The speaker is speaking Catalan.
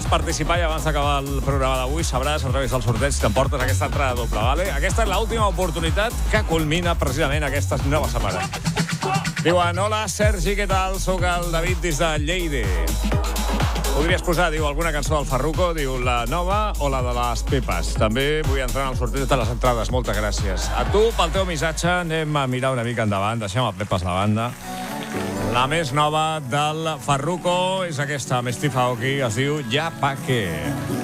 vols participar i abans d'acabar el programa d'avui sabràs a través del sorteig que em portes aquesta entrada doble, vale? Aquesta és l'última oportunitat que culmina precisament aquesta nova setmana. Diuen, hola Sergi, què tal? Soc el David des de Lleida. Podries posar, diu, alguna cançó del Farruko, diu, la nova o la de les Pepes. També vull entrar en el sorteig de les entrades, moltes gràcies. A tu, pel teu missatge, anem a mirar una mica endavant, deixem el Pepes a la banda. La més nova del Farruko és aquesta, amb Steve Aoki, es diu Ja Pa' Què.